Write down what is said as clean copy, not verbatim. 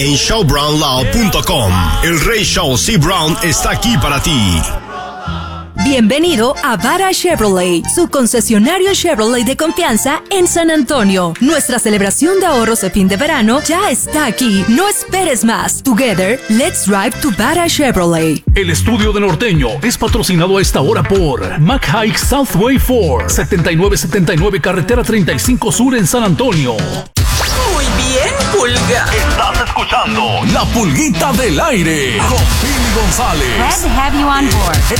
En showbrownlaw.com, el Rey Show C. Brown está aquí para ti. Bienvenido a Vara Chevrolet, su concesionario Chevrolet de confianza en San Antonio. Nuestra celebración de ahorros de fin de verano ya está aquí. No esperes más. Together, let's drive to Vara Chevrolet. El estudio de Norteño es patrocinado a esta hora por Mac Hike Southway 4, 7979 Carretera 35 Sur en San Antonio. Muy bien, Pulga. Estás escuchando La Pulguita del Aire con Billy González. Glad to have you on board.